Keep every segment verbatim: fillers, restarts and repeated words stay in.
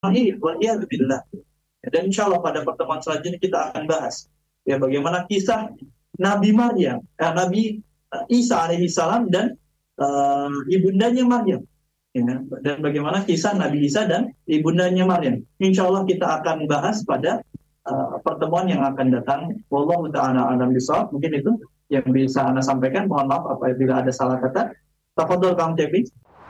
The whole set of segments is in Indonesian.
ini, waliyadzubillah. Dan insya Allah pada pertemuan selanjutnya kita akan bahas ya bagaimana kisah Nabi Maryam, eh, Nabi Isa alaihissalam dan uh, ibundanya Maryam. Ya, dan bagaimana kisah Nabi Isa dan ibundanya Maryam. Insya Allah kita akan bahas pada uh, pertemuan yang akan datang. Wallahu ta'ala a'lam bishawab. Mungkin itu yang bisa Anda sampaikan. Mohon maaf apabila ada salah kata. Tafadhol Kang Cepi.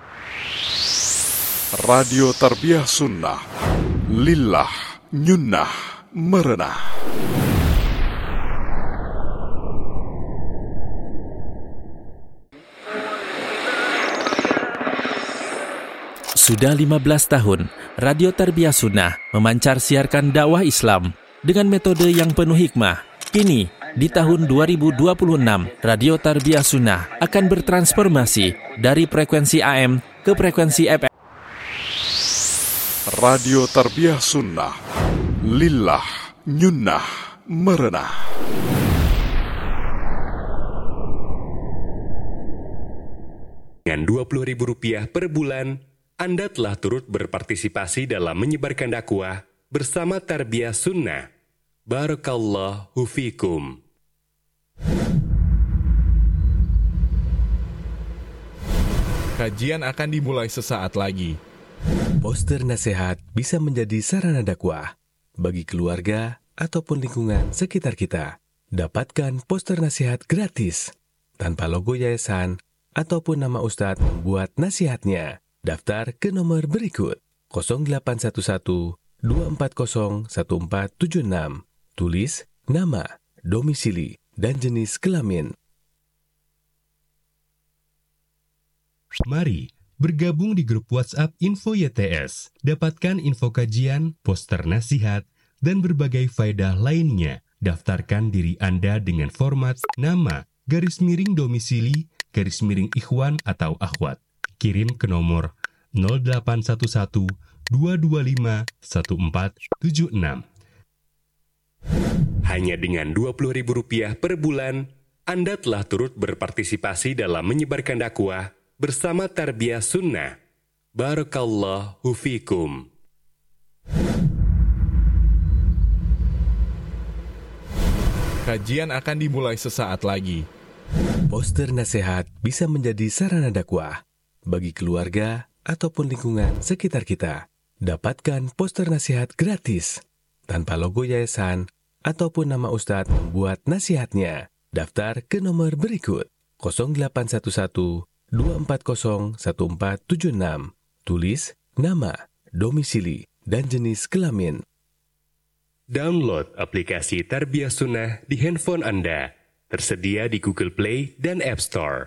Radio Tarbiyah Sunnah, Lillah, Nyunnah, Merenah. Sudah lima belas tahun, Radio Tarbiyah Sunnah memancar siarkan dakwah Islam dengan metode yang penuh hikmah. Kini, di tahun dua ribu dua puluh enam, Radio Tarbiyah Sunnah akan bertransformasi dari frekuensi A M ke frekuensi F M. Radio Tarbiyah Sunnah, Lillah, Nyunnah, Merenah. Dengan dua puluh ribu rupiah per bulan, Anda telah turut berpartisipasi dalam menyebarkan dakwah bersama Tarbiyah Sunnah. Barakallahu fikum. Kajian akan dimulai sesaat lagi. Poster nasihat bisa menjadi sarana dakwah bagi keluarga ataupun lingkungan sekitar kita. Dapatkan poster nasihat gratis tanpa logo yayasan ataupun nama ustadz membuat nasihatnya. Daftar ke nomor berikut nol delapan satu satu dua empat nol satu empat tujuh enam. Tulis nama, domisili, dan jenis kelamin. Mari bergabung di grup WhatsApp Info Y T S. Dapatkan info kajian, poster nasihat, dan berbagai faedah lainnya. Daftarkan diri Anda dengan format nama, garis miring domisili, garis miring ikhwan atau akhwat. Kirim ke nomor nol delapan satu satu dua dua lima satu empat tujuh enam. Hanya dengan dua puluh ribu rupiah per bulan, Anda telah turut berpartisipasi dalam menyebarkan dakwah bersama Tarbiyah Sunnah. Barakallahu fikum. Kajian akan dimulai sesaat lagi. Poster nasihat bisa menjadi sarana dakwah bagi keluarga ataupun lingkungan sekitar kita. Dapatkan poster nasihat gratis tanpa logo yayasan ataupun nama ustadz membuat nasihatnya. Daftar ke nomor berikut nol delapan satu satu dua empat nol satu empat tujuh enam. Tulis nama, domisili, dan jenis kelamin. Download aplikasi Tarbiyah Sunnah di handphone Anda. Tersedia di Google Play dan App Store.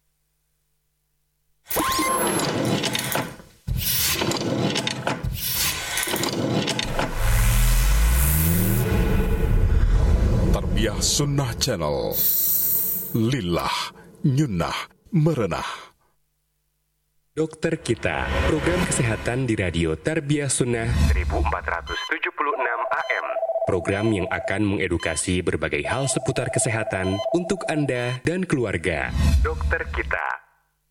Tarbiyah Sunnah Channel, Lillah, Nyunnah, Merenah. Dokter Kita, program kesehatan di Radio Tarbiyah Sunnah seribu empat ratus tujuh puluh enam A M. Program yang akan mengedukasi berbagai hal seputar kesehatan untuk Anda dan keluarga. Dokter Kita.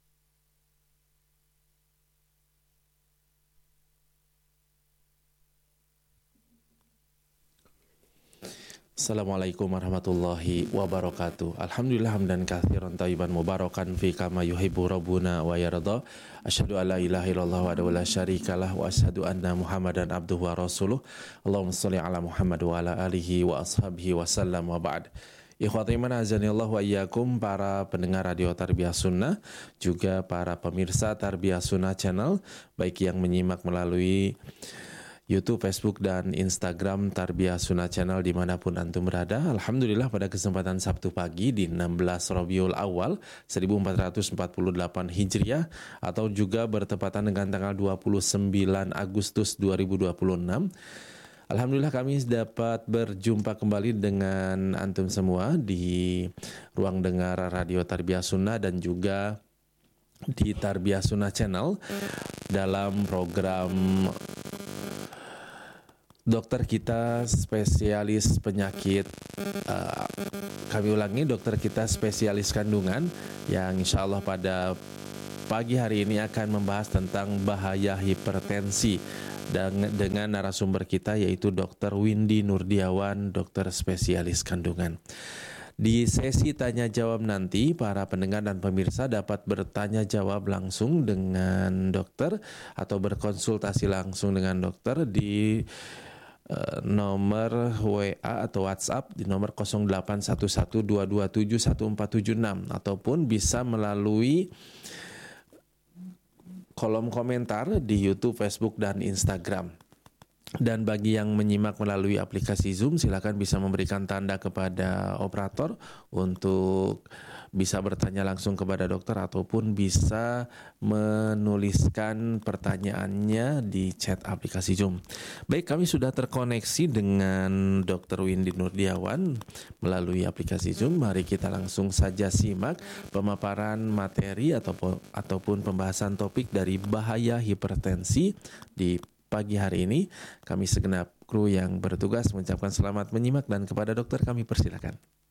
Assalamualaikum warahmatullahi wabarakatuh. Alhamdulillah hamdan katsiran thayyiban mubarakan fi kama yuhibbu rabbuna wa yarda. Asyhadu an la ilaha illallah wa la syarikalah wa asyhadu anna Muhammadan abduhu wa rasuluh. Allahumma shalli ala Muhammad wa ala alihi wa ashabihi wa sallam wa ba'd. Ikhwati iman azanillahu wa iyyakum, para pendengar Radio Tarbiyah Sunnah, juga para pemirsa Tarbiyah Sunnah Channel, baik yang menyimak melalui YouTube, Facebook, dan Instagram Tarbiyah Sunnah Channel dimanapun antum berada. Alhamdulillah pada kesempatan Sabtu pagi di enam belas Rabiul Awal seribu empat ratus empat puluh delapan Hijriah atau juga bertepatan dengan tanggal dua puluh sembilan Agustus dua ribu dua puluh enam. Alhamdulillah kami dapat berjumpa kembali dengan antum semua di ruang dengar Radio Tarbiyah Sunnah dan juga di Tarbiyah Sunnah Channel dalam program Dokter Kita spesialis penyakit, uh, kami ulangi, dokter kita spesialis kandungan, yang insya Allah pada pagi hari ini akan membahas tentang bahaya hipertensi dengan narasumber kita yaitu dokter Windy Nurdiawan, dokter spesialis kandungan. Di sesi tanya jawab nanti, para pendengar dan pemirsa dapat bertanya jawab langsung dengan dokter atau berkonsultasi langsung dengan dokter di uh, nomor W A atau WhatsApp di nomor nol delapan satu satu dua dua tujuh satu empat tujuh enam ataupun bisa melalui kolom komentar di YouTube, Facebook, dan Instagram. Dan bagi yang menyimak melalui aplikasi Zoom, silakan bisa memberikan tanda kepada operator untuk bisa bertanya langsung kepada dokter ataupun bisa menuliskan pertanyaannya di chat aplikasi Zoom. Baik, kami sudah terkoneksi dengan dokter Windy Nurdiawan melalui aplikasi Zoom. Mari kita langsung saja simak pemaparan materi ataupun, ataupun pembahasan topik dari bahaya hipertensi di pagi hari ini. Kami segenap kru yang bertugas mengucapkan selamat menyimak dan kepada dokter kami persilakan.